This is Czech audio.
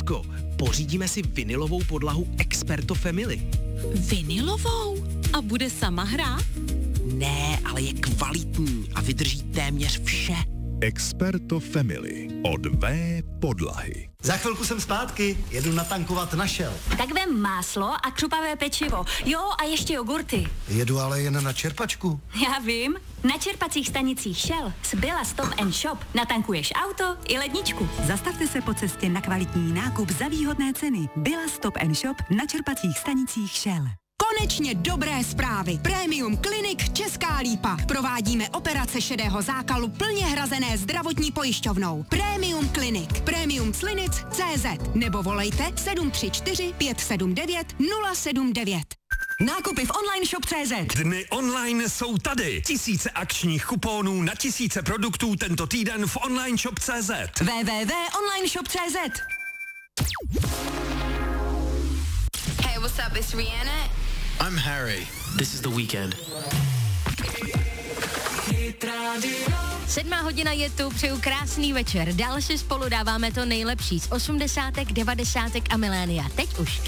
Zuzko, pořídíme si vinylovou podlahu Experto Family. Vinylovou? A bude sama hrát? Ne, ale je kvalitní a vydrží téměř vše. Experto Family od V podlahy. Za chvilku jsem zpátky, jedu natankovat na Shell. Tak vem máslo a křupavé pečivo. Jo, a ještě jogurty. Jedu ale jen na čerpačku. Já vím. Na čerpacích stanicích Shell z Billa Stop & Shop natankuješ auto i ledničku. Zastavte se po cestě na kvalitní nákup za výhodné ceny. Billa Stop & Shop na čerpacích stanicích Shell. Konečně dobré zprávy. Premium Clinic Česká Lípa. Provádíme operace šedého zákalu plně hrazené zdravotní pojišťovnou. Premium Clinic. Premiumclinic.cz nebo volejte 734 579 079. Nákupy v online shop.cz. Dny online jsou tady. Tisíce akčních kuponů na tisíce produktů tento týden v online shop.cz. www.onlineshop.cz. Hey, what's up? It's Rihanna. I'm Harry. This is The Weeknd. 7:00 je tu, přeju krásný večer. Dál si spolu dáváme to nejlepší z 80., 90. a milénia. Teď už